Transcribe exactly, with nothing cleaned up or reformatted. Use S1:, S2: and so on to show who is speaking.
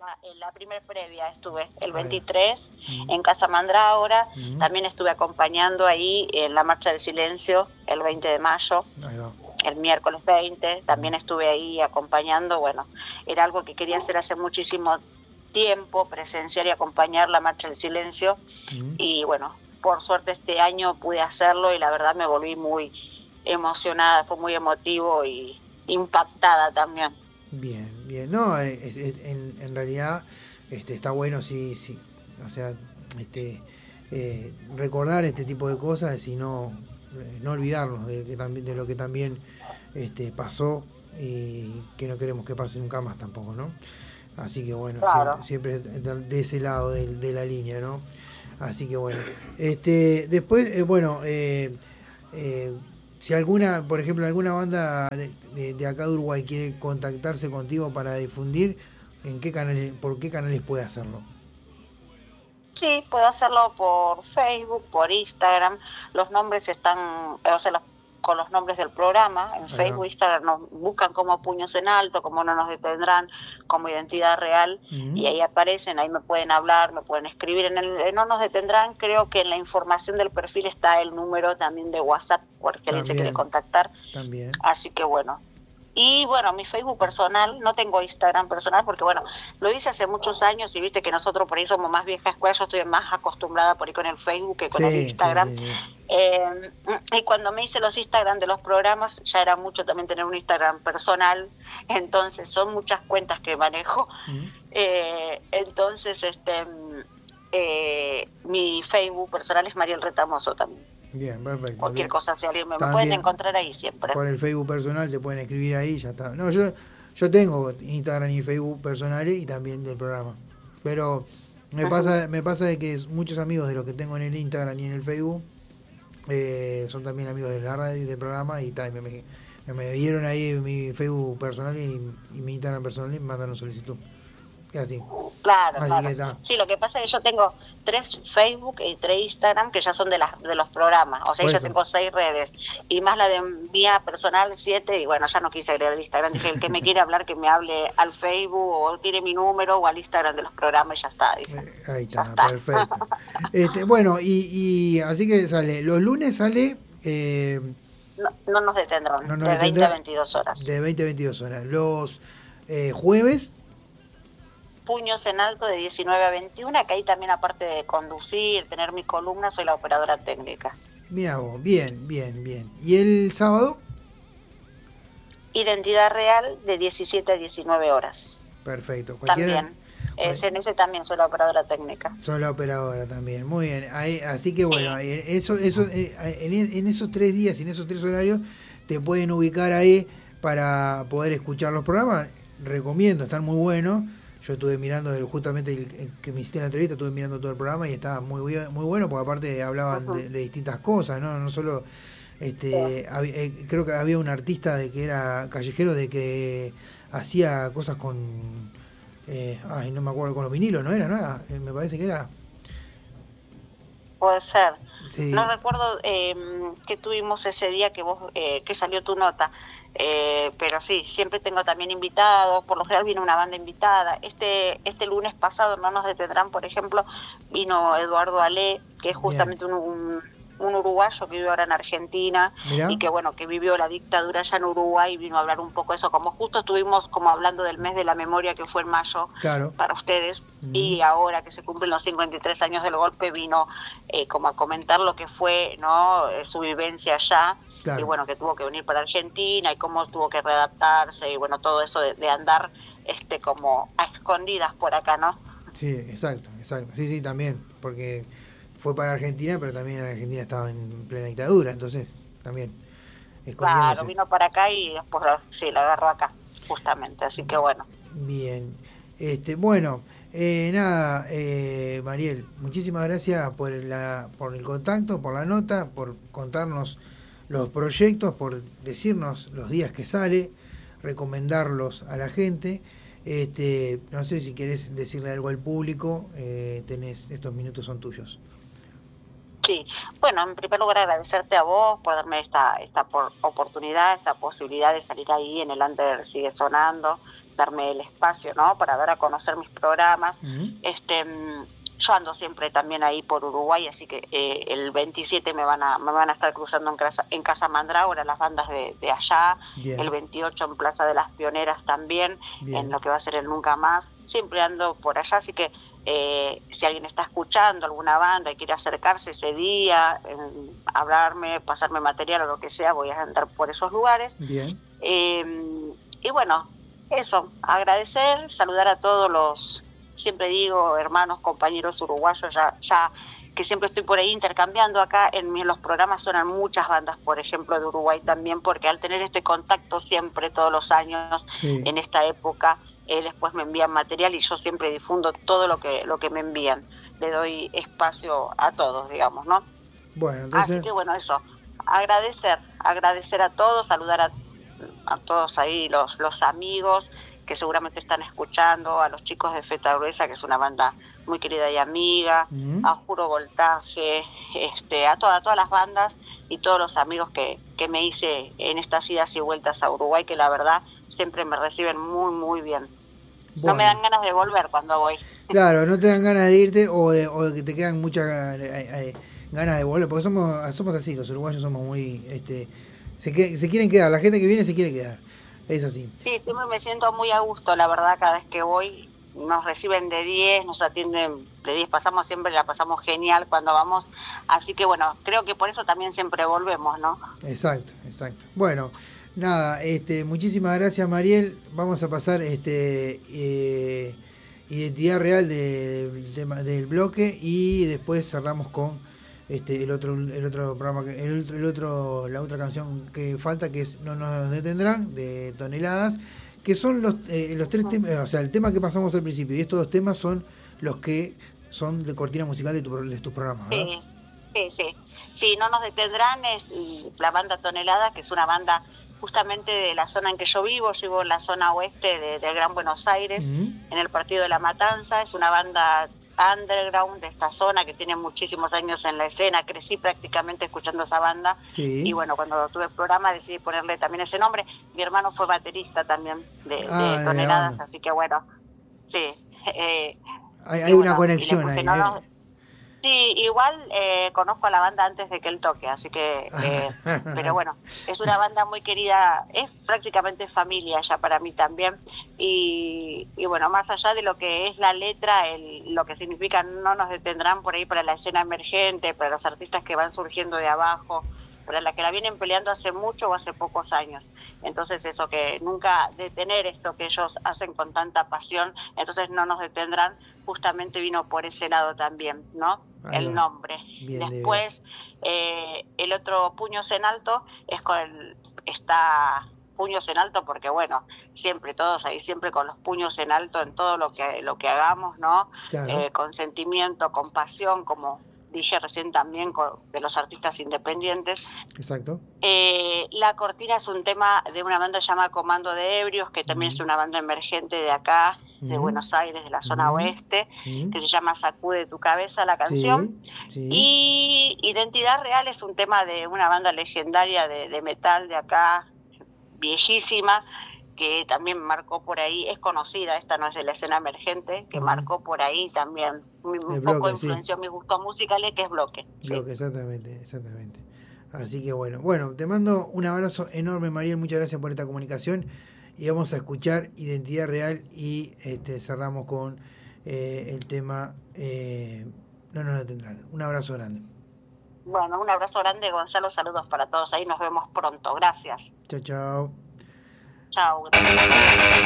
S1: la, en la primer previa estuve el
S2: Ah,
S1: veintitrés
S2: mm,
S1: en Casa Mandrágora,
S2: mm,
S1: también estuve acompañando ahí en la Marcha del Silencio el veinte de mayo,
S2: ahí va.
S1: el miércoles veinte,
S2: Mm,
S1: también estuve ahí acompañando, bueno, era algo que quería hacer hace muchísimo tiempo, presenciar y acompañar la Marcha del Silencio,
S2: mm.
S1: y bueno, por suerte este año pude hacerlo y la verdad me volví muy emocionada, fue muy emotivo y impactada también.
S2: Bien, bien. No, eh, es- es- en, en realidad este, está bueno, sí, sí. O sea, este, eh, recordar este tipo de cosas y no, eh, no olvidarnos de, que también, de lo que también este, pasó y que no queremos que pase nunca más tampoco, ¿no? Así que bueno, siempre,
S1: Claro.
S2: siempre de, de ese lado de, de la línea, ¿no? Así que bueno. Este, después, eh, bueno, eh, eh, si alguna, por ejemplo, alguna banda de, de- de acá de Uruguay quiere contactarse contigo para difundir, ¿en qué canales, por qué canales puede hacerlo?
S1: Sí, puedo hacerlo por Facebook, por Instagram. Los nombres están, o sea, los- con los nombres del programa. En
S2: Ahí va.
S1: Facebook, Instagram nos buscan como Puños en Alto, como No Nos Detendrán, como Identidad Real, y
S2: Ujú.
S1: ahí aparecen, ahí me pueden hablar, me pueden escribir. En el en No Nos Detendrán, creo que en la información del perfil está el número también de WhatsApp, por si alguien se quiere
S2: También,
S1: contactar.
S2: también.
S1: Así que bueno. Y bueno, mi Facebook personal, no tengo Instagram personal porque bueno, lo hice hace muchos años y viste que nosotros por ahí somos más vieja escuela, yo estoy más acostumbrada por ahí con el Facebook que con el
S2: Sí, sí,
S1: Instagram.
S2: sí, sí.
S1: Eh, y cuando me hice los Instagram de los programas, ya era mucho también tener un Instagram personal, entonces son muchas cuentas que manejo.
S2: Ujú.
S1: Eh, entonces, este, eh, mi Facebook personal es Mariel Retamoso también.
S2: Bien, perfecto.
S1: Cualquier
S2: Bien.
S1: cosa, si alguien me, me pueden
S2: También
S1: encontrar ahí siempre.
S2: por el Facebook personal te pueden escribir ahí, ya está. No, yo, yo tengo Instagram y Facebook personales y también del programa. Pero me
S1: Ujú.
S2: pasa, me pasa de que muchos amigos de los que tengo en el Instagram y en el Facebook eh, son también amigos de la radio y del programa y tal, me, me, me vieron ahí mi Facebook personal y, y mi Instagram personal y me mandaron solicitud. Y así.
S1: Claro,
S2: Así que
S1: claro.
S2: está.
S1: Sí, lo que pasa es que yo tengo tres Facebook y tres Instagram que ya son de las de los programas. O sea,
S2: Por
S1: yo
S2: eso.
S1: tengo seis redes. Y más la de mía personal, siete. Y bueno, ya no quise agregar el Instagram. Dije, el que me quiere hablar, que me hable al Facebook o tiene mi número o al Instagram de los programas y ya está. Dije,
S2: Eh, ahí
S1: ya
S2: está,
S1: está.
S2: perfecto. Este, bueno, y, y así que sale. Los lunes sale. Eh,
S1: No, no nos
S2: no
S1: detendrán,
S2: nos
S1: de veinte a
S2: detendrá
S1: veintidós horas.
S2: de veinte a veintidós horas. Los eh, jueves.
S1: Puños en alto de diecinueve a veintiuno, que ahí también aparte de conducir, tener mi columna, soy la operadora técnica.
S2: Mira vos, bien, bien, bien. ¿Y el sábado?
S1: Identidad real de diecisiete a diecinueve horas.
S2: Perfecto. Cualquiera.
S1: También. Es, en ese también soy la operadora técnica.
S2: Soy la operadora también. Muy bien. Ahí, así que bueno,
S1: Sí.
S2: eso, eso, eh, en, en esos tres días y en esos tres horarios te pueden ubicar ahí para poder escuchar los programas. Recomiendo, están muy buenos. Yo estuve mirando el- justamente el, el que me hiciste la entrevista, estuve mirando todo el programa y estaba muy bien- muy bueno porque aparte hablaban
S1: Uh-huh.
S2: de, de distintas cosas, ¿no? No solo
S1: Sí.
S2: este hab- eh, creo que había un artista de que era callejero de que hacía cosas con eh, ay, no me acuerdo con los vinilos, no era nada, eh, me parece que era
S1: Puede ser. No
S2: sí,
S1: recuerdo eh, qué tuvimos ese día que vos eh, que salió tu nota, eh, pero sí, siempre tengo también invitados. Por lo general viene una banda invitada. Este este lunes pasado no nos detendrán, por ejemplo, vino Eduardo Ale, que es
S2: bien,
S1: justamente un, un, un uruguayo que vive ahora en Argentina y
S2: mirá,
S1: que bueno, que vivió la dictadura allá en Uruguay y vino a hablar un poco de eso. Como justo estuvimos como hablando del mes de la memoria que fue en mayo
S2: claro,
S1: para ustedes.
S2: mm,
S1: Y ahora que se cumplen los cincuenta y tres años del golpe, vino eh, como a comentar lo que fue, ¿no?, eh, su vivencia allá, y
S2: claro,
S1: bueno, que tuvo que venir para Argentina y cómo tuvo que readaptarse y bueno, todo eso de, de andar este como a escondidas por acá, ¿no?
S2: sí, exacto, exacto, sí, sí, también, porque fue para Argentina, pero también en Argentina estaba en plena dictadura, entonces también
S1: Claro,
S2: escondiéndose.
S1: vino para acá y después sí, la agarró acá, justamente, así que bueno.
S2: Bien, este, bueno, eh, nada, eh, Mariel, muchísimas gracias por la, por el contacto, por la nota, por contarnos los proyectos, por decirnos los días que sale, recomendarlos a la gente. Este, no sé si querés decirle algo al público, eh, tenés, estos minutos son tuyos.
S1: Sí, bueno, en primer lugar agradecerte a vos por darme esta esta por, oportunidad, esta posibilidad de salir ahí en el Under Sigue Sonando, darme el espacio, ¿no? Para dar a conocer mis programas.
S2: Uh-huh.
S1: Este, yo ando siempre también ahí por Uruguay, así que eh, el veintisiete me van a me van a estar cruzando en Casa, en Casa Mandrágora, las bandas de, de allá. Bien. El veintiocho en Plaza de las Pioneras también. Bien. En lo que va a ser el Nunca Más. Siempre ando por allá, así que eh, si alguien está escuchando alguna banda y quiere acercarse ese día, eh, hablarme, pasarme material o lo que sea, voy a andar por esos lugares.
S2: Bien.
S1: Eh, y bueno, eso, agradecer, saludar a todos los, siempre digo, hermanos, compañeros uruguayos, ya, ya que siempre estoy por ahí intercambiando acá, en, en los programas suenan muchas bandas, por ejemplo, de Uruguay también, porque al tener este contacto siempre, todos los años, sí. En esta época, eh, después me envían material y yo siempre difundo todo lo que, lo que me envían. Le doy espacio a todos, digamos, ¿no?
S2: Bueno, entonces...
S1: Así que bueno, eso, agradecer, agradecer a todos, saludar a, a todos ahí, los, los amigos que seguramente están escuchando, a los chicos de Feta Gruesa, que es una banda muy querida y amiga, uh-huh. A Juro Voltaje, este, a, toda, a todas las bandas y todos los amigos que, que me hice en estas idas y vueltas a Uruguay, que la verdad siempre me reciben muy, muy bien. Bueno. No me dan ganas de volver cuando voy.
S2: Claro, no te dan ganas de irte o de, o de que te quedan muchas eh, eh, ganas de volver, porque somos somos así, los uruguayos somos muy... este se, que, se quieren quedar, la gente que viene se quiere quedar, es así.
S1: Sí, siempre me siento muy a gusto, la verdad, cada vez que voy nos reciben de diez, nos atienden de diez, pasamos siempre, la pasamos genial cuando vamos, así que bueno, creo que por eso también siempre volvemos, ¿no?
S2: Exacto, exacto. Bueno, nada, este, muchísimas gracias, Mariel. Vamos a pasar este eh, identidad real de, de, de, del bloque y después cerramos con este el otro el otro programa que el, el otro la otra canción que falta, que es No nos detendrán, de Toneladas, que son los eh, los tres temas, o sea, el tema que pasamos al principio y estos dos temas son los que son de cortina musical de, tu, de tus programas, ¿verdad?
S1: Sí, sí, sí. Sí, No nos detendrán es la banda Tonelada, que es una banda justamente de la zona en que yo vivo. Yo vivo en la zona oeste de, de Gran Buenos Aires, uh-huh. En el partido de La Matanza. Es una banda underground de esta zona que tiene muchísimos años en la escena. Crecí prácticamente escuchando esa banda, sí. Y bueno, cuando tuve el programa decidí ponerle también ese nombre. Mi hermano fue baterista también de, ah, de Toneladas, así que bueno, sí. Eh,
S2: hay hay bueno, una conexión ahí.
S1: No, no, sí, igual eh, conozco a la banda antes de que él toque, así que, eh, pero bueno, es una banda muy querida, es prácticamente familia ya para mí también, y, y bueno, más allá de lo que es la letra, el, lo que significa No nos detendrán por ahí para la escena emergente, para los artistas que van surgiendo de abajo, para la que la vienen peleando hace mucho o hace pocos años. Entonces eso, que nunca detener esto que ellos hacen con tanta pasión, entonces No nos detendrán, justamente vino por ese lado también, ¿no? Ahí el va. Nombre. Bien, después, eh, el otro Puños en Alto es con el, está puños en alto porque bueno, siempre todos ahí, siempre con los puños en alto en todo lo que lo que hagamos, ¿no? Claro. Eh, con sentimiento, con pasión, como dije recién también con, de los artistas independientes.
S2: Exacto.
S1: Eh, la cortina es un tema de una banda llamada Comando de Ebrios, que también uh-huh. es una banda emergente de acá, uh-huh. de Buenos Aires, de la zona uh-huh. oeste, uh-huh. que se llama Sacude tu cabeza la canción. Sí, sí. Y Identidad Real es un tema de una banda legendaria de, de metal de acá, viejísima, que también marcó por ahí, es conocida, esta no es de la escena emergente, que uh-huh. marcó por ahí también, un el poco bloque, influenció sí. mis gustos musicales, que es Bloque.
S2: Bloque, sí. exactamente, exactamente. Así que bueno, bueno, te mando un abrazo enorme, Mariel, muchas gracias por esta comunicación y vamos a escuchar Identidad Real y este, cerramos con eh, el tema eh, No nos detendrán. Un abrazo grande.
S1: Bueno, un abrazo grande, Gonzalo, saludos para todos ahí, nos vemos pronto, gracias.
S2: Chao, chao.
S1: Chao.